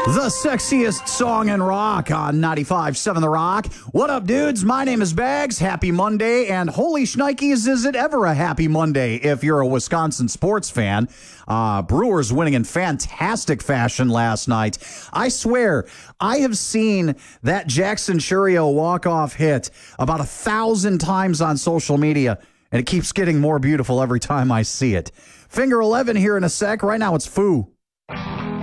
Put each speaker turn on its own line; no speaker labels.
The sexiest song in rock on 95.7 The Rock. What up, dudes? My name is Bags. Happy Monday, and holy shnikes, is it ever a happy Monday if you're a Wisconsin sports fan. Brewers winning in fantastic fashion last night. I swear, I have seen that Jackson Chourio walk-off hit about 1,000 times on social media, and it keeps getting more beautiful every time I see it. Finger 11 here in a sec. Right now, it's Foo.